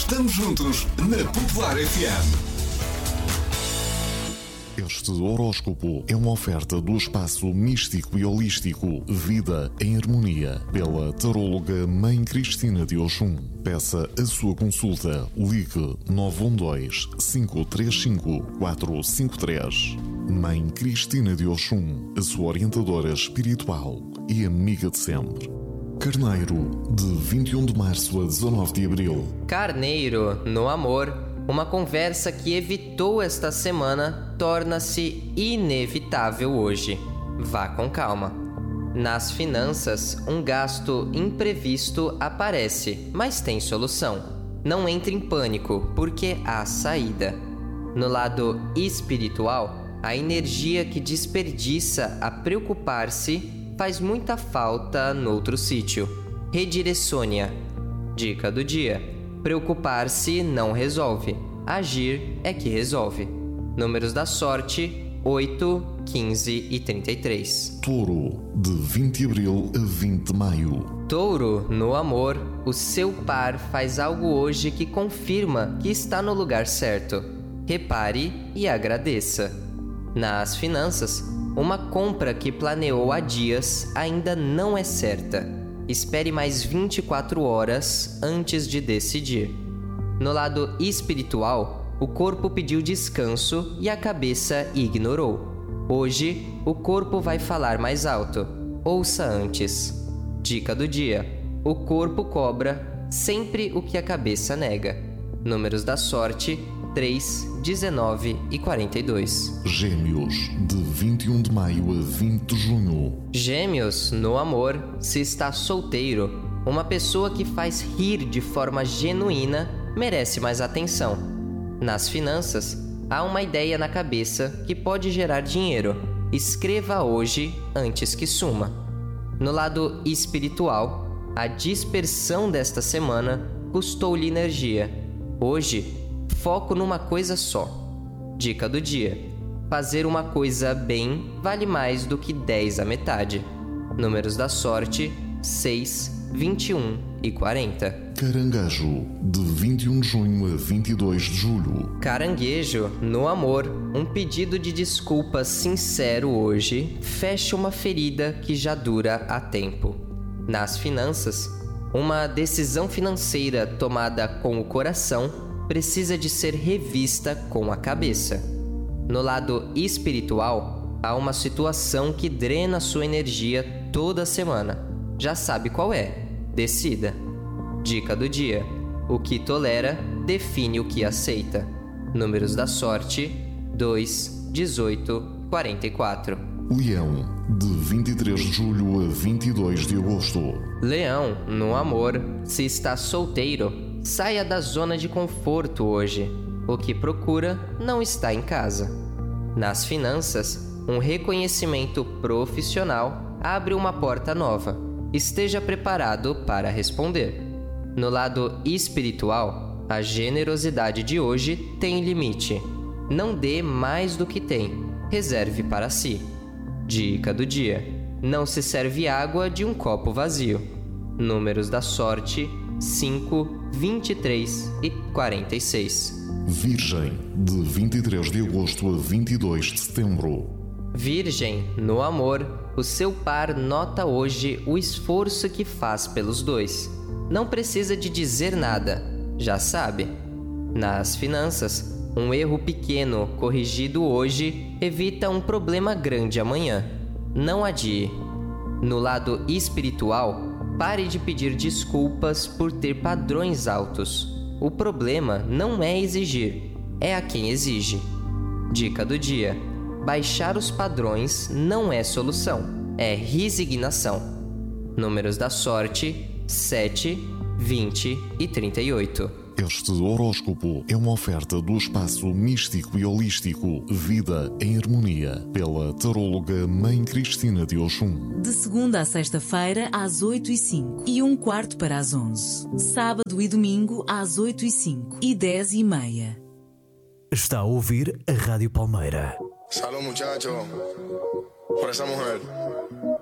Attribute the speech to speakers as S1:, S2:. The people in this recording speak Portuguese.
S1: Estamos juntos na Popular FM.
S2: Este horóscopo é uma oferta do espaço místico e holístico Vida em Harmonia, pela taróloga Mãe Cristina de Oxum. Peça a sua consulta. Ligue 912-535-453. Mãe Cristina de Oxum, a sua orientadora espiritual e amiga de sempre. Carneiro, de 21 de março a 19 de abril.
S3: Carneiro, no amor, uma conversa que evitou esta semana torna-se inevitável hoje. Vá com calma. Nas finanças, um gasto imprevisto aparece, mas tem solução. Não entre em pânico, porque há saída. No lado espiritual, a energia que desperdiça a preocupar-se faz muita falta noutro sítio. Redirecione-a. Dica do dia: preocupar-se não resolve. Agir é que resolve. Números da sorte: 8, 15 e 33.
S2: Touro, de 20 de abril a 20 de maio.
S3: Touro, no amor, o seu par faz algo hoje que confirma que está no lugar certo. Repare e agradeça. Nas finanças, uma compra que planeou há dias ainda não é certa. Espere mais 24 horas antes de decidir. No lado espiritual, o corpo pediu descanso e a cabeça ignorou. Hoje, o corpo vai falar mais alto. Ouça antes. Dica do dia: o corpo cobra sempre o que a cabeça nega. Números da sorte: 3, 19 e 42.
S2: Gêmeos, de 21 de maio a 20 de junho.
S3: Gêmeos, no amor, se está solteiro, uma pessoa que faz rir de forma genuína merece mais atenção. Nas finanças, há uma ideia na cabeça que pode gerar dinheiro. Escreva hoje antes que suma. No lado espiritual, a dispersão desta semana custou-lhe energia. Hoje, foco numa coisa só. Dica do dia: fazer uma coisa bem vale mais do que 10 à metade. Números da sorte: 6, 21 e 40.
S2: Caranguejo, de 21 de junho a 22 de julho.
S3: Caranguejo, no amor, um pedido de desculpas sincero hoje fecha uma ferida que já dura há tempo. Nas finanças, uma decisão financeira tomada com o coração precisa de ser revista com a cabeça. No lado espiritual, há uma situação que drena sua energia toda semana. Já sabe qual é? Decida. Dica do dia: o que tolera define o que aceita. Números da sorte: 2, 18, 44.
S2: Leão, de 23 de julho a 22 de agosto.
S3: Leão, no amor, se está solteiro, saia da zona de conforto hoje. O que procura não está em casa. Nas finanças, um reconhecimento profissional abre uma porta nova. Esteja preparado para responder. No lado espiritual, a generosidade de hoje tem limite. Não dê mais do que tem. Reserve para si. Dica do dia: não se serve água de um copo vazio. Números da sorte: 5, 23 e 46.
S2: Virgem, de 23 de agosto a 22 de setembro.
S3: Virgem, no amor, o seu par nota hoje o esforço que faz pelos dois. Não precisa de dizer nada, já sabe. Nas finanças, um erro pequeno corrigido hoje evita um problema grande amanhã. Não adie. No lado espiritual, pare de pedir desculpas por ter padrões altos. O problema não é exigir, é a quem exige. Dica do dia: baixar os padrões não é solução, é resignação. Números da sorte: 7, 20 e 38.
S2: Este horóscopo é uma oferta do espaço místico e holístico Vida em Harmonia, pela taróloga Mãe Cristina de Oxum.
S4: De segunda a sexta-feira, às 8h05 e 1/4 para as 11. Sábado e domingo, às 8h05 e 10h30.
S5: Está a ouvir a Rádio Palmeira.
S6: Salud, muchacho, por esa mujer.